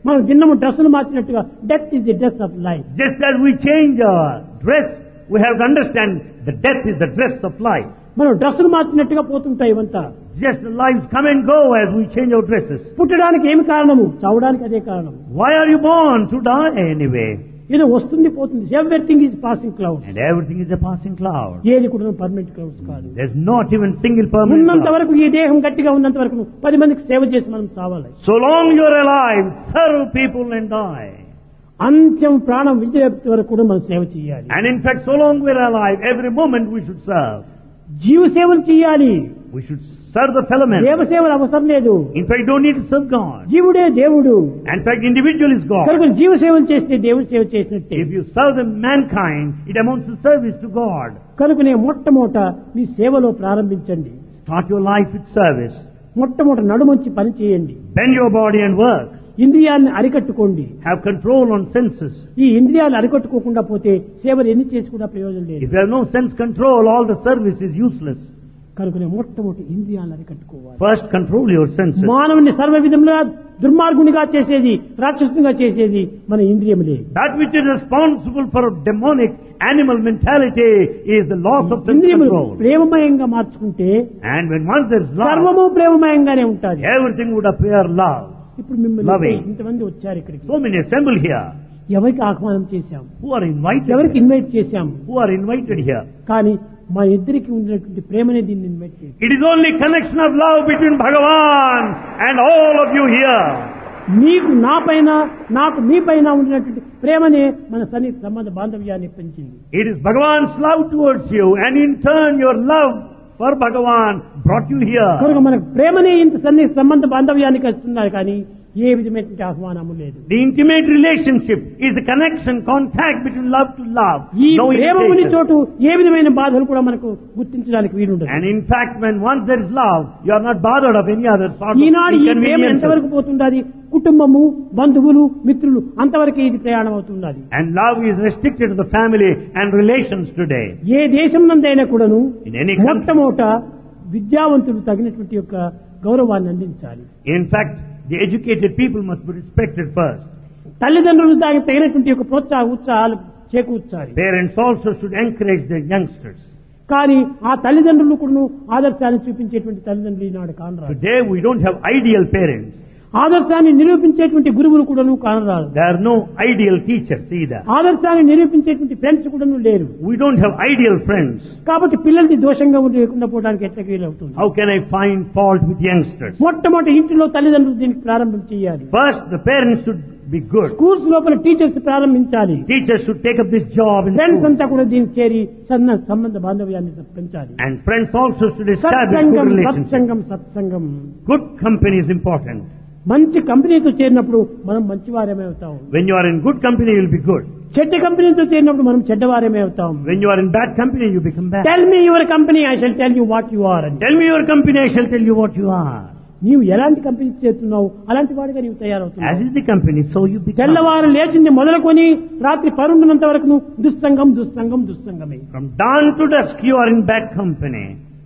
మనం దిన్నము డ్రెస్సులు మార్చినట్టుగా death is the dress of life. Just as we change our dress, we have to understand that death is the dress of life. మనం డ్రెస్సులు మార్చినట్టుగా పోతుంటాయి ఇవంతా. Just the lives come and go as we change our dresses. పుట్టడానికి ఏమి కారణము? చావడానికి అదే కారణం. Why are you born? To die anyway. ఏదో వస్తుంది పోతుంది. Everything is passing clouds. And everything is a passing cloud. ఏది కూడా పర్మనెంట్ క్లౌడ్స్ కాదు. There's not even single permanent ఉన్నంత cloud. వరకు ఈ దేహం గట్టిగా ఉన్నంత వరకు 10 మందికి సేవ చేసి మనం చావాలి. So long you're alive, serve people and die. అంత్యం ప్రాణం విడిచేంత వరకు కూడా మనం సేవ చేయాలి. And in fact, so long we're alive, every moment we should serve. జీవ సేవలు చేయాలి. We should serve the fellow man. దేవ సేవలు అవసరం లేదు. In fact, you don't need to serve God. జీవుడే దేవుడు. In fact, individual is God. కనుక జీవ సేవలు చేస్తే దేవుడి సేవ చేసినట్టే. If you serve the mankind, it amounts to service to God. కనుకనే మొట్టమొదట మీ సేవలో ప్రారంభించండి. Start your life with service. మొట్టమొదట నడుమొంచి పని చేయండి. Bend your body and work. ఇంద్రియాన్ని అరికట్టుకోండి. Have control on senses. ఈ ఇంద్రియాలు అరికట్టుకోకుండా పోతే సేవలు ఎన్ని చేసి కూడా ప్రయోజనం లేదు. If you have no sense control, all the service is useless. కనుకనే మొట్టమొదటి ఇంద్రియాలను అరికట్టుకోవాలి. First, control your senses. మానవుని సర్వ విధములుగా దుర్మార్గునిగా చేసేది, రాక్షసునిగా చేసేది మన ఇంద్రియములే. That which is responsible for demonic animal mentality is the loss of sense ఇంద్రియములు control. ప్రేమమయంగా మార్చుకుంటే And when once there is love, సర్వము ప్రేమమయంగానే ఉంటుంది. everything would appear love. ఇప్పుడు మిమ్మల్ని Loving. ఇంతమంది వచ్చారు ఇక్కడికి. So many assemble here. ఎవరికి ఆహ్వానం చేశాం? Who are invited? ఎవరికి here? ఇన్వైట్ చేశాం? Who are invited here? కానీ మా ఇద్దరికి ఉన్నటువంటి ప్రేమనే దీన్ని ఇన్వైట్ చేశాం. It is only connection of love between Bhagavan and all of you here. మీకు నా పైన నాకు మీ పైన ఉన్నటువంటి ప్రేమనే మన సన్నిహిత సంబంధ బాంధవ్యాన్ని పెంచింది. It is Bhagavan's love towards you, and in turn your love for Bhagavan brought you here. కనుక మనకు ప్రేమనే ఇంత సన్నిహిత సంబంధ బాంధవ్యానికి వస్తున్నారు కానీ ఏ విధమైనటువంటి ఆహ్వానము లేదు. The intimate relationship is the connection, contact between love to love. ఈ No ప్రేమ ఉన్న irritation. చోటు ఏ విధమైన బాధలు కూడా మనకు గుర్తించడానికి వీలుండదు. And in fact, when once there is love, you are not bothered of any other sort of ఈనాడు ఈ ప్రేమ inconveniences. ఎంతవరకు పోతుండాలి? కుటుంబము, బంధువులు, మిత్రులు అంతవరకు ఇది ప్రయాణం అవుతున్నది. And love is restricted to the family and relations today. ఏ దేశం నందైనా కూడాను In any country. మొట్టమొదట విద్యావంతులు తగినటువంటి యొక్క గౌరవాన్ని అందించాలి. In fact, the educated people must be respected first. తల్లిదండ్రులు దానికి తగినటువంటి యొక్క ఉత్సాహాలు చేకూర్చాలి. Parents also should encourage their youngsters. కానీ ఆ తల్లిదండ్రులు కూడా ఆదర్శాన్ని చూపించేటువంటి తల్లిదండ్రులు ఈనాడు కానరాదు. Today we don't have ideal parents. ఆదర్శాన్ని నిరూపించేటువంటి గురువులు కూడాను కానరాదు. There are no ideal teachers either. ఆదర్శాన్ని నిరూపించేటువంటి friends కూడాను లేరు. We don't have ideal friends. కాబట్టి పిల్లల్ని దోషంగా లేకుండా పోవడానికి ఎట్లా వీలవుతుంది? How can I find fault with youngsters? మొట్టమొదటి ఇంటిలో తల్లిదండ్రులు దీనికి ప్రారంభం చేయాలి. First, the parents should be good. Schools లోపల టీచర్స్ ప్రారంభించాలి. Teachers should take up this job in friends school. అంతా కూడా దీనికి చేరి సంబంధ బాంధవ్యాన్ని పెంచాలి. And friends also should establish good సత్సంగం relationships. సత్సంగం సత్సంగం. Good company is important. మంచి కంపెనీతో చేరినప్పుడు మనం మంచివారమే అవుతాం. When you are in good company, you will be good. చెడ్డ కంపెనీతో చేరినప్పుడు మనం చెడ్డవారమే అవుతాం. When you are in bad company, you become bad. Tell me your company, I shall tell you what you are. Tell me your company, I shall tell you what you are. నీవు ఎలాంటి company చేస్తున్నావు అలాంటి వాడిగా నీవు As తయారవుతున్నావు. is the company, so you become. తెల్లవారు లేచింది మొదలుకొని రాత్రి పరుండునంత వరకు దుస్సంగం దుస్సంగం దుస్సంగమే. From dawn to dusk, you are in bad company.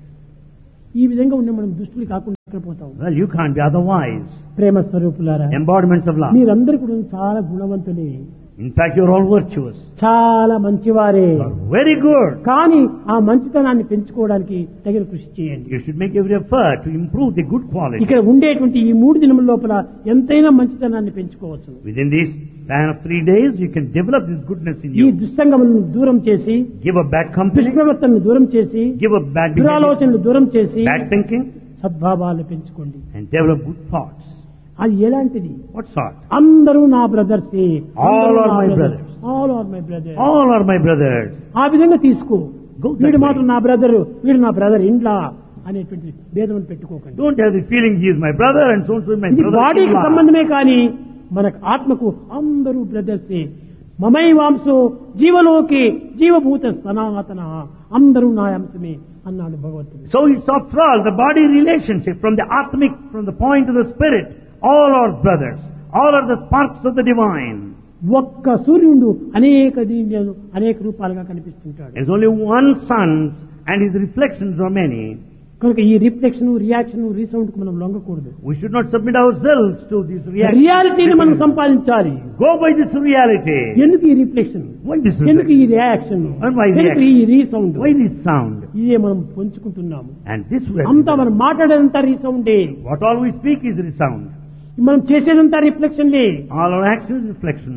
ఈ విధంగా ఉన్న మనం దుష్టులు కాకుండా ఎక్కడ పోతాం? Well, you can't be otherwise. ప్రేమ స్వరూపులారా, Embodiments of love. మీరందరూ కూడా చాలా గుణవంతులే, In fact, you are all virtuous. చాలా మంచివారే. You are very good. కానీ ఆ మంచితనాన్ని పెంచుకోవడానికి తగిన కృషి చేయండి. You should make every effort to improve the good quality. ఇక్కడ ఉండేటువంటి ఈ 3 దినముల లోపల ఎంతైనా మంచితనాన్ని పెంచుకోవచ్చు. Within this span of 3 days, you can develop this goodness in ఈ you. దుస్సంగములను దూరం చేసి, Give up bad company. దుష్ప్రవర్తనను దూరం చేసి, Give up bad behavior, దురాలోచనలు దూరం చేసి bad thinking, సద్భావాలు పెంచుకోండి. and develop good thoughts. అది ఎలాంటిది? What sort? అందరూ నా బ్రదర్సే. All are my brothers. All are my brother. All are my brothers. ఆ విధంగా తీసుకో. Go that వీడు way. మాత్రం నా బ్రదరు, వీడు నా బ్రదర్ ఇండ్లా అనేటువంటి భేదం పెట్టుకోకండి. Don't have the feeling he is my brother and so is my ఇది brother. బాడీకి సంబంధమే కానీ మనకు ఆత్మకు అందరూ బ్రదర్సే. మమై వాంసో జీవలోకే జీవభూత సనాతన, అందరూ నా అంశమే అన్నాడు భగవంతుడు. So it's after all the body relationship from the atmic, from the point of the spirit. All are brothers. All are the sparks of the divine. ఒక్క సూర్యుడు అనేక దీనిలో అనేక రూపాలుగా కనిపిస్తుంటాడు. There's only one sun and his reflections are many. కనుక ఈ reflection, reaction, resound కు మనం లొంగకూడదు. We should not submit ourselves to this reality. రియాలిటీని మనం సంపాదించాలి. Go by this reality. ఎందుకు ఈ రిఫ్లెక్షన్, Why this ఎందుకు ఈ రియాక్షన్, And why ఎందుకు ఈ రీసౌండ్, Why this sound? ఇదే మనం పంచుకుంటున్నాము. And this way. అంతా మనం మాట్లాడేదంతా రీసౌండే, What all we speak is resound. మనం చేసేదంతా రిఫ్లెక్షన్లే. All our action is reflection.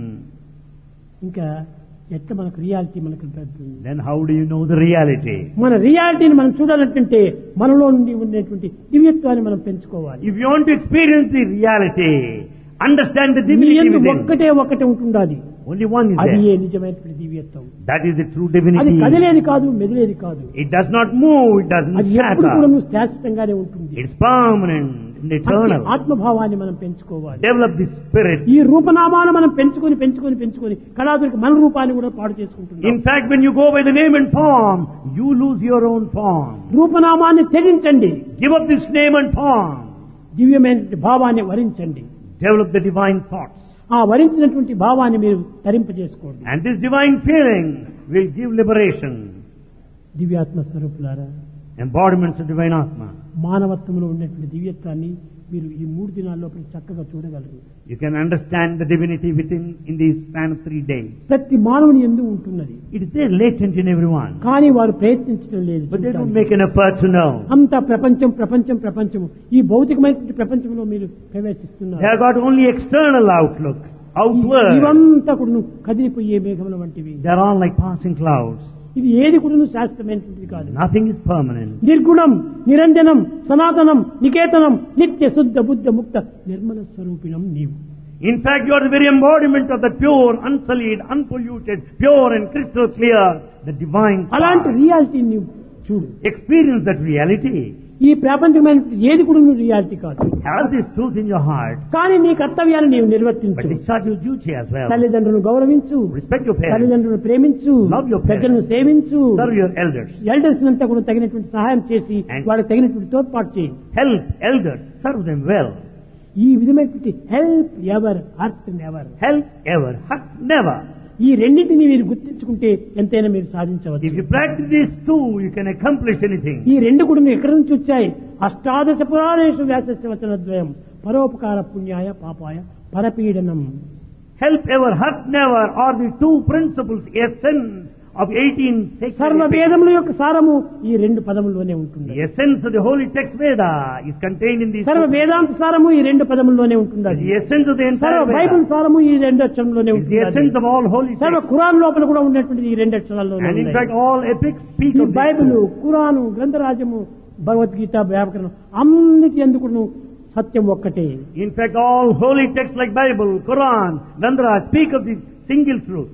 ఇంకా ఎట్లా మనకు రియాలిటీ మనకు లభిస్తుంది? Then how do you know the reality? మన రియాలిటీని మనం చూడాలంటే మనలో నుండి ఉండేటువంటి దివ్యత్వాన్ని మనం పెంచుకోవాలి. If you want to experience the reality, understand the నీ divinity యందు within. ఒక్కటే ఉంటుండాలి. Only one is అది there. నిజమైనటువంటి దివ్యత్వం. That is the true అది divinity. కదిలేది కాదు, మెదిలేది కాదు. It does not move, it doesn't అది ఎప్పుడు కూడా shatter. శాశ్వతంగానే ఉంటుంది. It's permanent and అట్టి eternal. ఆత్మభావాన్ని మనం పెంచుకోవాలి. Develop this spirit. ఈ రూపనామాలను మనం పెంచుకొని కళాదురికి మన రూపాన్ని కూడా పాడు చేసుకుంటున్నాం. In fact, when you go by the name and form, you lose your own form. రూపనామాన్ని త్యజించండి, Give up this name and form. దివ్యమైనటువంటి భావాన్ని వరించండి. Develop the divine thoughts. ఆ వరించినటువంటి భావాన్ని మీరు తరింపజేసుకోండి. And this divine feeling will give liberation. దివ్యాత్మ స్వరూపులారా, Embodiments of divine Atma. మానవత్వంలో ఉన్నటువంటి దివ్యత్వాన్ని మీరు ఈ 3 దినాల్లో చక్కగా చూడగలరు. You can understand the divinity within in the span of 3 days. ప్రతి మానవుని యందు ఉంటున్నది, It is there latent in everyone. కానీ వారు ప్రయత్నించడం లేదు. But they don't make an effort to know. అంతా ప్రపంచం ఈ భౌతికమైనటువంటి ప్రపంచంలో మీరు ప్రవేశిస్తున్నారు. They have got only external outlook, outward. ఇవంతా కూడా కదిలిపోయే మేఘముల వంటివి. They are all like passing clouds. ఇది ఏది కూడా శాశ్వతమైనటువంటిది కాదు. Nothing is permanent. నిర్గుణం, నిరంజనం, సనాతనం, నికేతనం, నిత్య శుద్ధ బుద్ధ ముక్త నిర్మల స్వరూపిణం నీవు. In fact, you are the very embodiment of the pure, unsullied, unpolluted, pure and crystal clear, the divine అలాంటి spark. రియాలిటీ నీవు చూడు. Experience that reality. ఈ ప్రాపంచికమైన ఏది కూడా నువ్వు రియాలిటీ కాదు. Have this truth in your heart. కానీ నీ కర్తవ్యాన్ని నీవు But నిర్వర్తించు. discharge your duty as well. తల్లిదండ్రులను గౌరవించు, Respect your parents. తల్లిదండ్రులను ప్రేమించు, Love your parents. పెద్దలను సేవించు, Serve your elders. ఎల్డర్స్ అంతా కూడా తగినటువంటి సహాయం చేసి And- వాళ్ళకి తగినటువంటి తోడ్పాటు చేయి. Help elders. Serve them well. ఈ విధమైనటువంటి help ever, hurt never, Help ever. Hurt never. ఈ రెండింటిని మీరు గుర్తించుకుంటే ఎంతైనా మీరు సాధించవచ్చు. If you practice these two, you can accomplish anything. ఈ రెండు కూడా ఎక్కడి నుంచి వచ్చాయి? అష్టాదశ పురాణేషు వ్యాసస్య వచనద్వయం పరోపకార పుణ్యాయ పాపాయ పరపీడనం. Help ever, hurt never are the two principles, essence of 18 sacred సర్వ epics. వేదముల యొక్క సారము ఈ రెండు పదముల్లోనే ఉంటుంది. The essence of the holy text Veda is contained in these సర్వ two. వేదాంత సారము ఈ రెండు పదముల్లోనే ఉంటుంది. The essence of the సర్వ entire బైబిల్ Veda సారము ఈ రెండు అక్షరంలోనే is the essence ఉంటుంది. of all holy సర్వ texts. ఖురాన్ లోపల కూడా ఉన్నటువంటిది ఈ రెండు అక్షరాల్లోనే And in ఉన్నాయి. fact, all epics speak ఈ of these Bible, two. Quran, గ్రంథరాజము, Bhagavad Gita, వ్యాకరణం అన్నిటి ఎందుకు సత్యం ఒక్కటే. In fact, all holy texts like Bible, Quran, Gandhara speak of the single truth.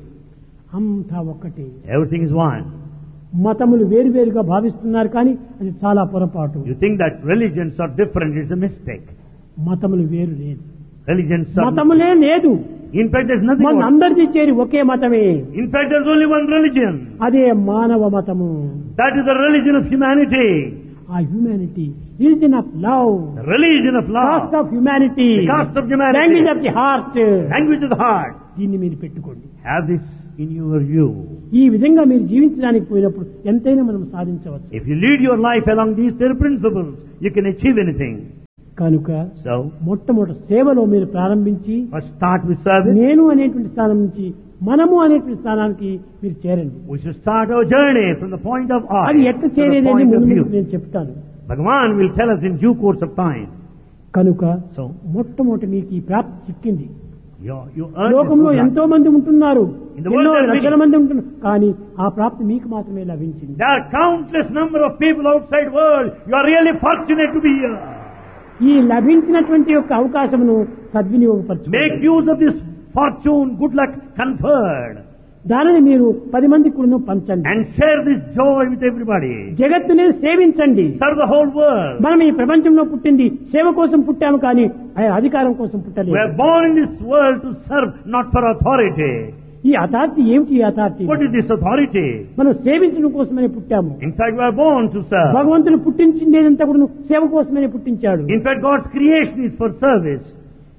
అంతా ఒక్కటే. Everything is one. మతములు వేరువేరుగా భావిస్తున్నారు, కానీ అది చాలా పొరపాటు. You think that religions are different, it's a mistake. మతములు వేరు లేదు, Religions are... మతములే లేదు. In fact, there's nothing మన more. అందరిది చేరి ఒకే మతమే, In fact, there's only one religion. అదే మానవ మతము. That is the religion of humanity. ఆ humanity, religion of love, The religion of cost love. Of humanity, The caste of humanity. Language of the heart. Language of the heart. దీన్ని మీరు పెట్టుకోండి. Have this in your view. ఈ విధంగా మీరు జీవించడానికి పోయినప్పుడు ఎంతైనా మనం సాధించవచ్చు. If you lead your life along these 10 principles, you can achieve anything. కనుక So, మొట్టమొదటి సేవలో మీరు ప్రారంభించి first start with service. నేను అనేటువంటి స్థానం నుంచి మనము అనేటువంటి స్థానానికి మీరు చేరండి. We should start our journey from the point of I అది ఎట్లా to the చేరేది అని point of ముందు you. నేను చెప్తాను. Bhagavan will tell us in due course of time. కనుక So, మొట్టమొదటి మీకు ఈ ప్రాప్తి చిక్కింది. you earn లోకంలో this good ఎంతో మంది ఉంటున్నారు, In the world ఎన్నో there are లక్షల many. మంది ఉంటున్నారు, కానీ ఆ ప్రాప్తి మీకు మాత్రమే లభించింది. There are countless number of people outside world. You are really fortunate to be here. ఈ లభించినటువంటి యొక్క అవకాశమును Make సద్వినియోగపరచుకోండి. use of this fortune, good luck conferred, దానిని మీరు 10 మందికి కూడా పంచండి. and share this joy with everybody. జగత్తుని సేవించండి. Serve the whole world. మనం ఈ ప్రపంచంలో పుట్టింది సేవ కోసం పుట్టాము, కానీ అధికారం కోసం We పుట్టలేదు. are born in this world to serve, not for authority. ఈ అథారిటీ ఏమిటి? ఈ authority What is this authority? మనం సేవించడం కోసమనే పుట్టాము. In fact, we are born to serve. భగవంతుడు పుట్టించిందేదంతా కూడా సేవ కోసమనే పుట్టించాడు. In fact, God's creation is for service.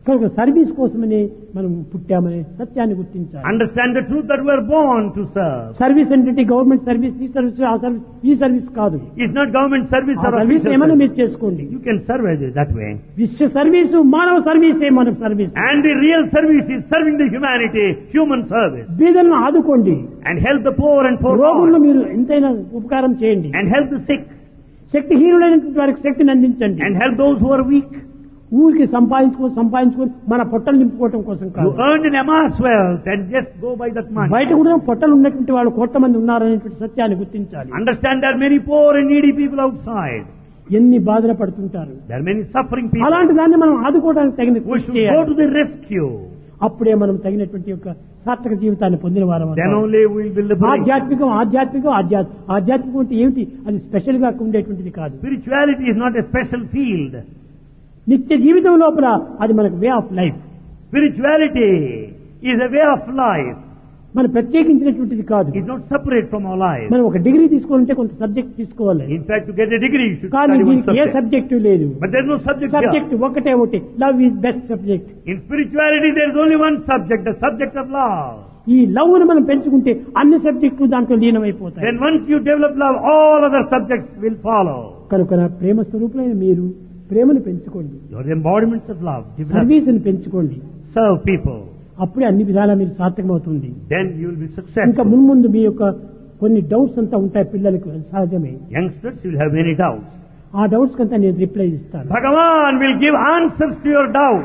కనుక సర్వీస్ కోసమనే మనం పుట్టామనే సత్యాన్ని గుర్తించాలి. Understand the truth that we are born to serve. Service అంటే గవర్నమెంట్ సర్వీస్, ఈ సర్వీస్, ఆ సర్వీస్, ఈ సర్వీస్ కాదు. It's not government service ఆ or సర్వీస్ official ఏమైనా service. మీరు చేసుకోండి. You can serve it that way. విశ్వ సర్వీసు మానవ సర్వీసే మన service. And the real service is serving the humanity, human service. బీదలను ఆదుకోండి, And help the poor and రోగులను forlorn. మీరు ఎంతైనా ఉపకారం చేయండి, And help the sick. శక్తిహీనులైనటువంటి వారికి శక్తిని అందించండి. And help those who are weak. ఊరికి సంపాదించుకొని మన పొట్టలు నింపుకోవటం కోసం You కాదు. earned an amass wealth and just go by that money. బయట కూడా పొట్టలు ఉన్నటువంటి వాళ్ళు కోట్ల మంది ఉన్నారనేటువంటి సత్యాన్ని గుర్తించాలి. Understand there are many poor and needy people outside. ఎన్ని బాధలు పడుతుంటారు. There are many suffering people. అలాంటి దాన్ని మనం ఆదుకోవడానికి తగిన We కృషి should go చేయాలి. to the rescue. అప్పుడే మనం తగినటువంటి యొక్క సార్థక జీవితాన్ని పొందిన వారం Then అవుతాం. only we will be liberated. ఆధ్యాత్మికం అంటే ఏమిటి? అది స్పెషల్ గా ఉండేటువంటిది కాదు. Spirituality is not a special field. నిత్య జీవితం లోపల అది మనకు way of life. Spirituality is a way of life. మనం ప్రత్యేకించినటువంటిది కాదు. It's not separate from our life. మనం ఒక డిగ్రీ తీసుకోవాలంటే కొంత సబ్జెక్ట్ తీసుకోవాలి. In fact, to get a degree, you should కానీ study one దీనికి ఏ subject. సబ్జెక్టు లేదు. But there's no subject here. Subject ఒకటే. Love is best subject. In spirituality, there's only one subject, the subject of love. ఈ love ను మనం పెంచుకుంటే అన్ని సబ్జెక్టులు దాంట్లో లీనమైపోతాయి. Then once you develop love, all other subjects will follow. కనుక ప్రేమ స్వరూపులైన మీరు ప్రేమను పెంచుకోండి, You are the embodiments of love. Develop, సర్వీస్ని పెంచుకోండి. serve people. అప్పుడే అన్ని విధాలా మీరు సార్థకమవుతుంది. Then you will be ఇంకా successful. ముందు మీ యొక్క కొన్ని డౌట్స్ అంతా ఉంటాయి పిల్లలకు, సహజమే. Youngsters, you will have many doubts. ఆ డౌట్స్ కంతా నేను రిప్లై ఇస్తాను. Bhagavan will give answers to your doubts.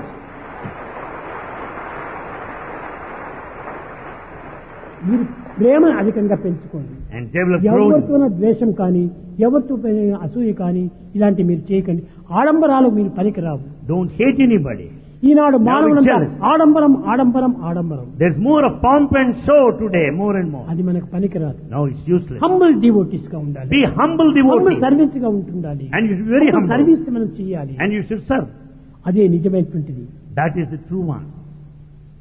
మీరు ప్రేమను అధికంగా పెంచుకోండి. And develop ఎవరితో growth. ద్వేషం కానీ, ఎవరితో అసూయ కానీ ఇలాంటివి మీరు చేయకండి. ఆడంబరాలు మీరు పనికిరావు. Don't hate anybody. ఈనాడు మానవులంతా jealous. ఆడంబరం. There's more of pomp and show today, more and more. అది మనకు పనికిరాదు. Now it's useless. Humble devotees గా ఉండాలి. Be humble humble devotee. Service గా ఉంటుండాలి. And you should be very humble. Service మనం చేయాలి. And you should serve. అదే నిజమైనటువంటిది. That is the true one.